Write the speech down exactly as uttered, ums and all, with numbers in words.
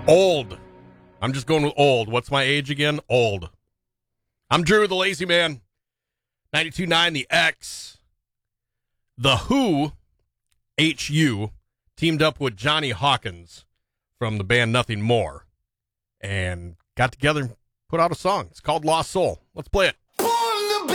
Old. I'm just going with old. What's my age again? Old. I'm Drew, the Lazy Man. ninety-two point nine The X. The Who, H U, teamed up with Johnny Hawkins from the band Nothing More and got together and put out a song. It's called Lost Soul. Let's play it.